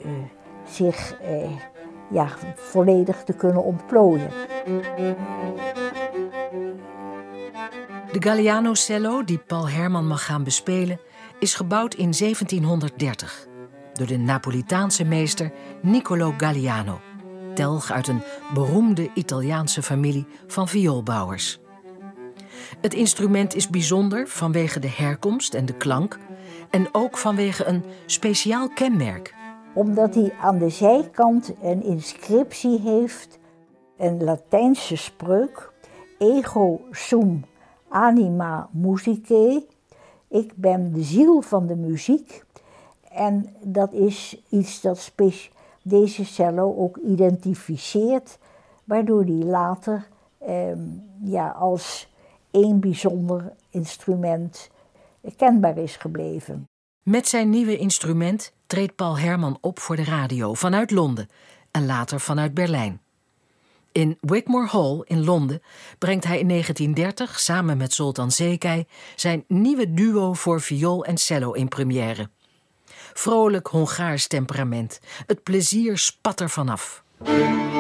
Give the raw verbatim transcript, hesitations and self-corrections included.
uh, zich uh, ja, volledig te kunnen ontplooien. De Galliano-cello die Paul Herman mag gaan bespelen is gebouwd in zeventienhonderddertig door de Napolitaanse meester Niccolò Galliano, telg uit een beroemde Italiaanse familie van vioolbouwers. Het instrument is bijzonder vanwege de herkomst en de klank en ook vanwege een speciaal kenmerk. Omdat hij aan de zijkant een inscriptie heeft, een Latijnse spreuk, ego sum anima musicae, ik ben de ziel van de muziek. En dat is iets dat deze cello ook identificeert, waardoor die later eh, ja, als één bijzonder instrument kenbaar is gebleven. Met zijn nieuwe instrument treedt Paul Herman op voor de radio vanuit Londen en later vanuit Berlijn. In Wigmore Hall in Londen brengt hij in negentien dertig samen met Zoltan Székely zijn nieuwe duo voor viool en cello in première. Vrolijk Hongaars temperament, het plezier spat er vanaf.